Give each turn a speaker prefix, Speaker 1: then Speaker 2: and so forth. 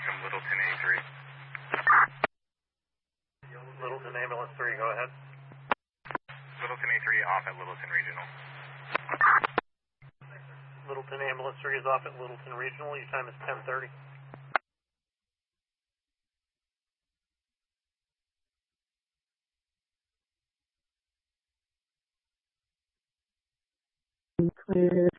Speaker 1: from Littleton A3.
Speaker 2: Littleton Ambulance 3, go ahead.
Speaker 1: Littleton A3 off at Littleton Regional.
Speaker 2: Littleton Ambulance 3 is off at Littleton Regional. Your time is 10:30.
Speaker 3: Clear